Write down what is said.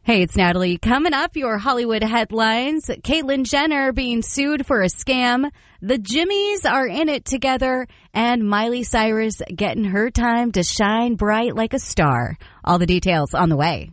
Hey, it's Natalie. Coming up, your Hollywood headlines. Caitlyn Jenner being sued for a scam. The Jimmys are in it together. And Miley Cyrus getting her time to shine bright like a star. All the details on the way.